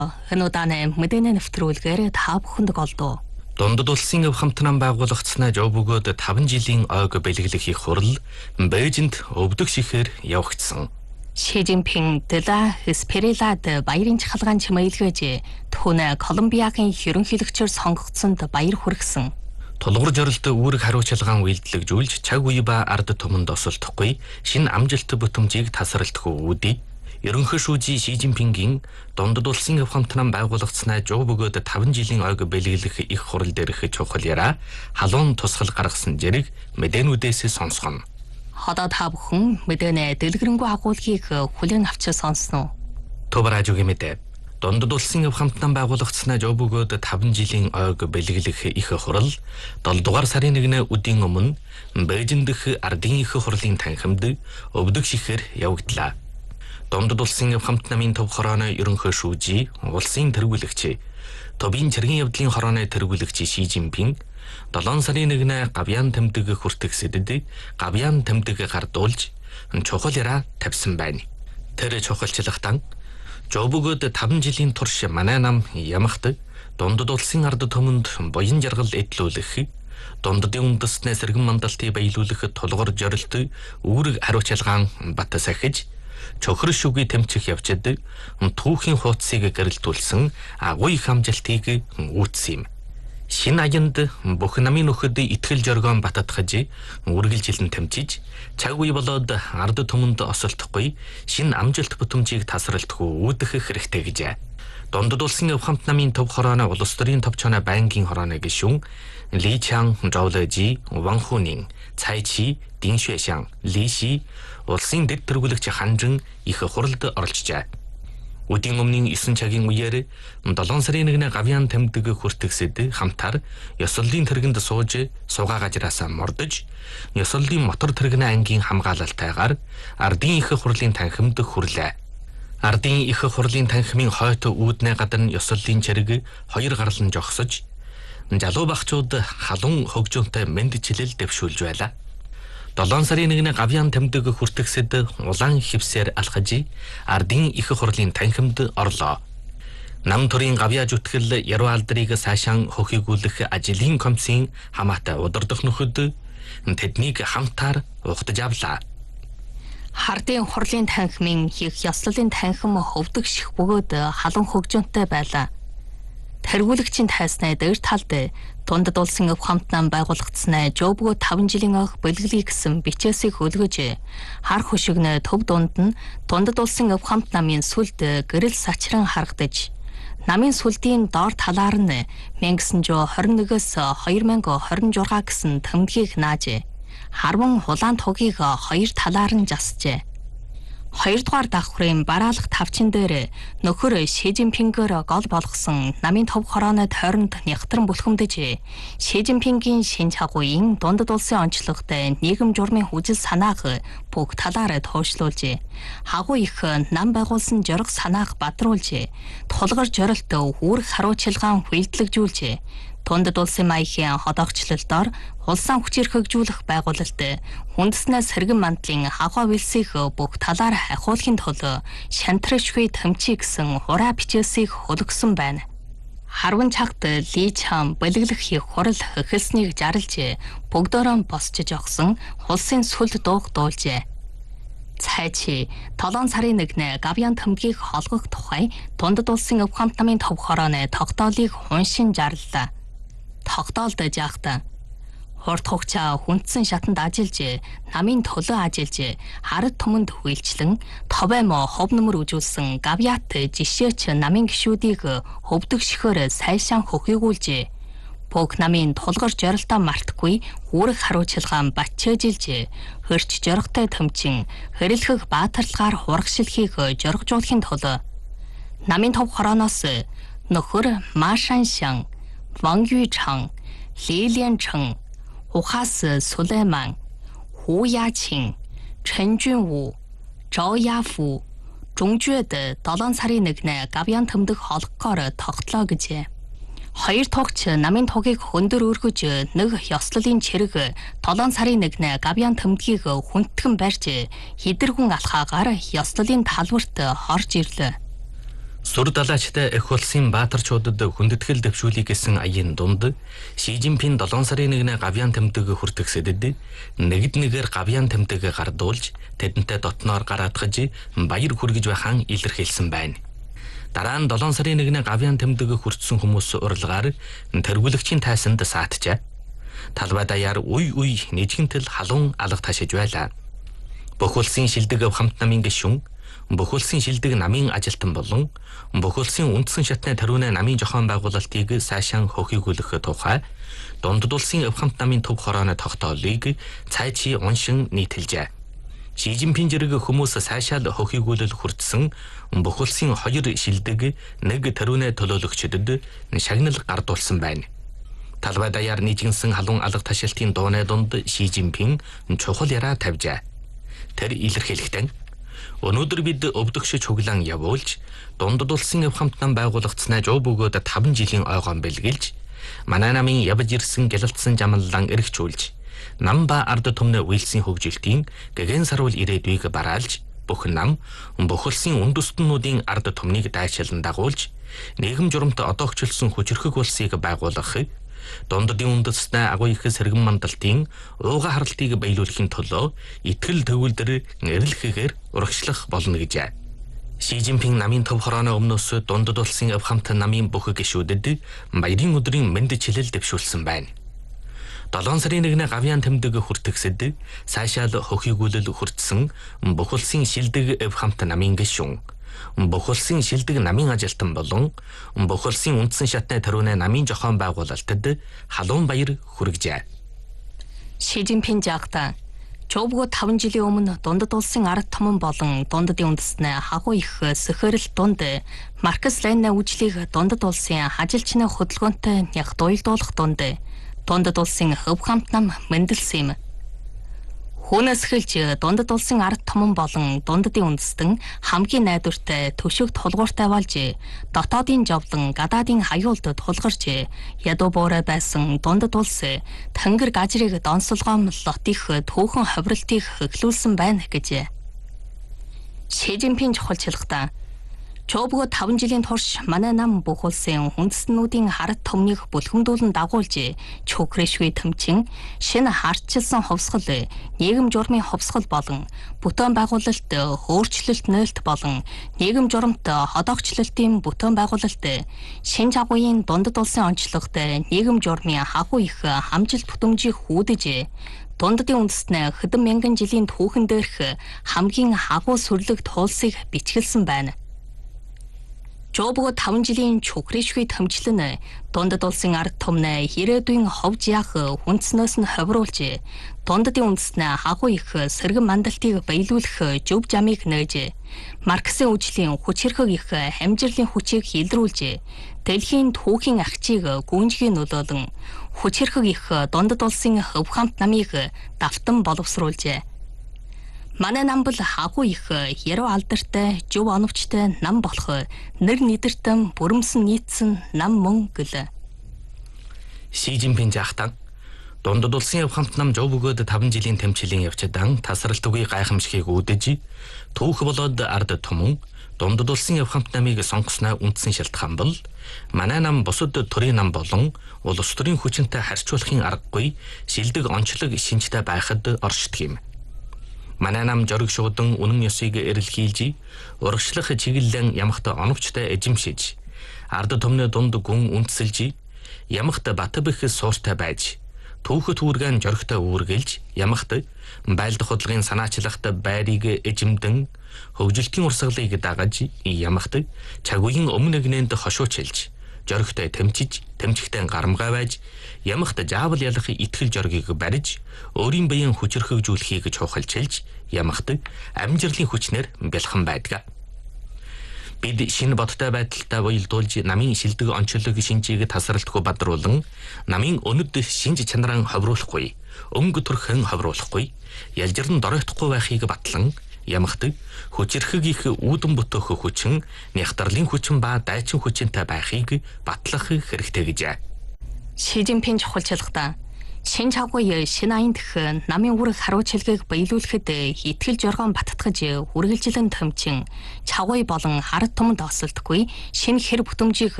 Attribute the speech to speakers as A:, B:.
A: Хануудааны мэдээний нэвтрүүлгээр та бүхэнд голдуу.
B: Дундад улсын өв хамтран байгуулагдсанаа жоо бөгөөд 5 жилийн ойг бэлгэлэх их хурал Бээжинд өвдөг шихээр явагдсан.
A: Ши Жинпин дэла Спирилад баярын чахалгаан чимэйлгэж түүнээ Колумбиагийн ерөнхийлөгчөөр сонгогдсонд баяр хүргэсэн.
B: Тулгуур жорилт үүрэг хариуцлагаан үйлдэлжүүлж чаг үе ба ард түмэнд осолдохгүй шинэ амжилт бүтэмжийг тасралтгүй үүдий. Ерөнхий шүүжи Ши Жинпингийн дундад улсын өв хамтран байгуулагдсанаа жоо бөгөөд 5 жилийн ойг бэлгэлэх их хурал дээрх чухал яраа халуун тусгал гаргасан зэрэг мэдээнүүдээс сонсгоно.
A: Одоо та бүхэн мэдээний дэлгэрэнгүй агуулгыг хүлээн авч сонсноо.
B: Төвраажугийн мэдээ. Дундад улсын өв хамтран байгуулагдсанаа жоо бөгөөд 5 жилийн ойг бэлгэлэх их хурал 7 дугаар сарын 1-ний өдийн өмнө Бээжин дэх ардын их хурлын танхимд өвдөг шихээр явагдлаа. Дундад улсын өв хамтран төв хорооны ерөнхий шүүжи улсын тэргүүлэгч Төвийн цэргийн явдлын хорооны тэргүүлэгч Ши Жинпин 7 сарын 1-ний гавьяан тэмдэг хүртэгсэдэд гавьяан тэмдэг гардуулж чухал яраа тавьсан байна. Тэр чухалчлагтан жоо бөгөөд 5 жилийн турш манай нам ямахт дундад улсын ард түмэнд буян жаргал эдлүүлэх дундадын үндэснээ сэргэн мандалтыг баялуулах тулгуур жорилт үүрэг хариуцлагаан бат сахиж чөхөр шүгий тэмцэх явцад түүхийн хуудсыг гэрэлтүүлсэн агуу их амжилтыг үүссэн юм. Шинэ аянд бүх намын нөхөд итгэл жоргоон баттгаж үргэлжилэн тэмцэж цаг үе болоод ард түмэнд осолдохгүй шинэ амжилт бүтэмжийг тасралтгүй үүдэх хэрэгтэй гэжээ. Дундад улсын өв хамтран төв хорооны улс төрийн товчооны байнгын хорооны гишүүн Ли Чан Жоулежи Ван Хунин Цайчи Дин Шуэшан Ли Ши улсын дэд тэргүүлэгч Ханжин их хуралд оролцжээ. Өдийн өмнгийн 9 цагийн үеэр 7 сарын 1-ний гавьяан тэмдэг хүртэгсэд хамтаар ёслолын тэргэнд сууж суугаа гажраасаа мордож ёслолын мотор тэрэгний ангийн хамгаалалтайгаар ардын их хурлын танхимд хүрлээ. Ардын их хурлын танхимын хойт үүднээ гадна ёслолын чирэг 2 гарлан жогсож залуу багчууд халуун хөгжөөнтэй мэндчилэл дэвшүүлж байлаа. 7 сарын 1-ний гавьяан тэмдэг хүртэгсэд улаан хивсээр алхаж ардын их хурлын танхимд орлоо. Нам төрийн гавьяа зүтгэл яруу алдрыг сайшаан хөхийгүүлэх ажлын комиссын хамаатай удирдах нөхөд тэднийг хамтаар ухтаж авлаа.
A: Хардын хурлын танхимын их ёслолын танхим өвдөг ших бөгөөд халуун хөгжөөнтэй байлаа. Тэргүүлэгчийн тайсны дээр талд дундад улсын өв хамтран байгуулагдсанаа жоо бөгөөд 5 жилийн ойг бэлгэлье гэсэн бичээсийг хөлгөж хар хөшигнө төв дунд нь дундад улсын өв хамтрамын сүлд гэрэл сачран харагдаж намын сүлдийн доор талаар нь 1921-с 2026 гэсэн тэмдгийг нааж харван хулаан тугийг 2 талаар нь жасжээ. 2 дугаар давхрын бараалах тавчин дээр нөхөр Ши Жинпингээр гол болгосон намын төв хорооны тойронд нягтран бүлхэмдэж Ши Жинпингийн шин чагууын дундад улсын онцлогт нийгэм журмын хүжил санааг бүх талаар тоошлуулж хагуу их нам байгуулсан жорог санааг бадруулж тулгар жорилт үүрэг хариуцлагаан хүлдлэгжүүлж дундад улсын маягийн ходоогчлолтоор улсаа хүчээр хөгжүүлэх байгуулалт хүндэснээ сэргэн мандлын хагуу вэлсийг бүх талаар ахиулахын тулд шантрашгүй тэмцээ гэсэн хураа бичээсийг хөлгсөн байна. Харван цагт Ли Чан бэлгэлэх их хурал эхэлснийг жарлж бүгдөө босч жогсон улсын сүлд дууг дуулжээ. Цайчи 7 сарын 1-ний гавьяан тэмдгийг холгох тухай дундад улсын өв хамтран төв хорооны тогтоолыг уншин жарлаа. Тогтоолд жаахта хурд хугацаа хүндсэн шатанд ажиллаж намын төлөө ажиллаж хард түмэнд хүлчлэн товэмо хов нөмөр үзүүлсэн гавьяат жишээч намын гишүүдийг хөвдөг шихээр сайшаан хөхийгүүлж бүх намын тулгар жорилтоо мартахгүй үүрэг хариуцлагаан батчаажилж хөрч жорготой тэмчин хэрэлхэх баатарлагаар хурагшилхийг жоргожуулахын тулд намын төв хорооноос нөхөр Ма Шаншан Ван Юйчан, Ли Ленчэн, Ухаас Сулайман, Ху Ячин, Чэн Жунву, Зhao Яфу, Зhongжуэд 7 сарын 1-ний гавьяан тэмдэг холгохоор тогтлоо гэжээ. 2 тугч намын тугийг хөндөр өргөж нэг ёслолын чирэг 7 сарын 1-ний гавьяан тэмдгийг хүндтгэн барьж хидэргүн алхаагаар ёслолын талбарт орж ирлээ.
B: Сүр далайчтай эх улсын баатарчуудад хүндэтгэл дэвшүүлэх гэсэн аяын дунд Ши Жинпин 7 сарын 1-ний гавьяан тэмдэг хүртэгсэдэд нэгд нэгээр гавьяан тэмдэг гардуулж тэдэнтэй дотноор гараадгаж баяр хүргэж байхаан илэрхийлсэн байна. Дараа нь 7 сарын 1-ний гавьяан тэмдэг хүртсэн хүмүүс урилгаар тэргүүлэгчийн тайсанд саатжээ. Талбай даяар үе нэгэнтэл халуун алга ташиж байлаа. Бүх улсын шилдэг хамт намын гишүүн, бүх улсын шилдэг намын ажилтан болон бүх улсын үндсэн шатны тарууны намын зохион байгуулалтыг сайшаан хөхийгүүлэх тухай дундад улсын хамт намын төв хорооны тогтоолыг цайчи уншин нийтэлжээ. Ши Жинпин зэрэг хүмүүс сайшаал хөхийгүүлэл хүртсэн бүх улсын 2 шилдэг нэг тарууны төлөөлөгчдөд шагнал гардуулсан байна. Талбай даяар нийжгэнсэн халуун алга ташаалтын дууны дунд Ши Жинпин чухал яраа тавьжээ. Тэр илэрхийлэхдээ өнөөдөр бид өвдөгшөж хуглаан явуулж дундад улсын хамт нам байгуулагдсанаа жоо бөгөөд 5 жилийн ойгоон бэлгэлж манай намын явж ирсэн гялалтсан жамлалан эргчүүлж нам ба ард түмнээ үйлсийн хөгжилтийн гэгэн саруул ирээдүйг бараалж бүх нам бүх улсын үндэстнүүдийн ард түмнийг дайчилан дагуулж нийгэм журамт одоогчлсон хүчрхэг улсыг байгуулах дундадын үндэстнээ агуу их сэргэн мандалтын ууга харалтыг биелүүлэхийн төлөө итгэл төвлөрдөр нэрлэхээр урагшлах болно гэжээ. Ши Жинпин намын төв хорооны өмнөөс дундад улсын хамт намын бүх гишүүдэд баярын өдрийн мэндчилэл дэвшүүлсэн байна. 7 сарын 1-ний гавьяан тэмдэг хүртэгсэд сайшаал хөхийгүүлэл хүртсэн бүх улсын шилдэг хамт намын гишүүн, бүх улсын шилдэг намын ажилтан болон бүх улсын үндсэн шатны тарууны намын зохион байгуулалтад халуун баяр хүргэжээ.
A: Ши Жинпин жагта Чобго 5 жилийн өмнө дундад улсын ард түмэн болон дундадын үндэстнээ хагуу их сөхөрл дунд Маркс Ленин үжлийг дундад улсын ажилчны хөдөлгөөнтэй яг дуйлдуулах дунд дундад улсын хөв хамт нам мэндэлсэн юм. Хүнээс эхэлж дундад улсын ард түмэн болон дундадын үндэстэн хамгийн найдвартай төшөг тулгууртай болж дотоодын жовлон гадаадын хаюулд тулгарч ядуу буурай байсан дундад улс тэнгэр гажрыг донсолгоом лотих түүхэн ховролтыг хөглүүлсэн байна гэж Ши Жинпин чухалчлахдаа Чобго 5 жилийн турш манай нам бүх улсын үндэстнүүдийн хард түмнийг бүлхэмдүүлэн дагуулж чөкрэшгүй тэмчин шинэ хардчилсан хувьсгал нийгэм журмын хувьсгал болон бүтээн байгуулалт хөөрчлөлт нээлт болон нийгэм журамт ходоогчлолтын бүтээн байгуулалт шинж агуугийн дундад улсын онцлогт нийгэм журмын хагуу их хамжилт бүтэмжийг хүүдэж дундадын үндэстнээ хэдэн мянган жилийн түүхэн дээрх хамгийн хагуу сүрлэг туулсыг бичгэлсэн байна. Чобго 5 жилийн чөкрэшгүй тэмчлэн дундад улсын ард түмнээ ирээдүйн ховж яах хүнснөөс нь ховруулж дундадын үндэстнээ хагуу их сэргэн мандалтыг биелүүлэх зөв замыг нээж Марксийн үжлийн хүчирхэг их хамжирлын хүчийг илрүүлж дэлхийн түүхийн ахчийг гүнжгийн нөлөөлөн хүчирхэг их дундад улсын хөв хамт намыг давтан боловсруулжээ. Манай нам бол хагуу их яруу алдартай, зөв оновчтой нам болох нэр нийтэртэн бүрэмсэн нийцсэн нам мөн гэл.
B: Ши Жинпин жахтан дундад улсын хамт нам жоо бөгөөд 5 жилийн тэмцлийн явцадан тасралтгүй гайхамшигыг үүдэж түүх болоод ард түмэн дундад улсын хамт намыг сонгосноо үндсэн шалтгаан бол манай нам бусад төрийн нам болон улс төрийн хүчинтэй харьцуулахын аргагүй шилдэг онцлог шинжтэй байхад оршдог юм. Манай нам жориг шуудан үнэн ёсыг эрэлхийлж, урагшлах чиглэлэн ямахт оновчтой эзэмшиж, ард түмний дунд гүн үндэсэлж, ямахт батбэх сууртай байж, түүхэд үүргэн жоригтой үүргэлж, ямахт байлдах худлын санаачлагт байрыг эзэмдэн, хөгжилтийн урсгалыг дагаж, ямахт чагүйн өмнө гинэнд хошуучилж, жоригтой тэмчиж, тэмчигтэй гарамгай байж, ямахт жаавал ялах итгэл жоргийг барьж, өөрийн биеийн хүчрхэгжүүлэхийг чухалчилж, ямахт амжилтын хүчнэр бэлхэн байдаг. Бид шинэ бодтой байдалтай уялдуулж намын шилдэг онцлог шинжийг тасралтгүй бадруулан, намын өнөд шинж чанараа ховруулахгүй, өнгө төрхөн ховруулахгүй, ялжирн доройтохгүй байхыг батлан, ямахт хүчирхэг их үүдэн бүтөөх хүчин, нягтарлын хүчин ба дайчин хүчинтэй байхыг батлах хэрэгтэй гэжээ.
A: Ши Жинпин чухалчлахдаа Шин чавгүй шин аян дэх намын үүрэг харуулчилгээг биелүүлэхэд итгэл жоргоон баттгаж үргэлжилэн томчин чавгүй болон ард түмэнд осолдохгүй шинэ хэр бүтэмжийг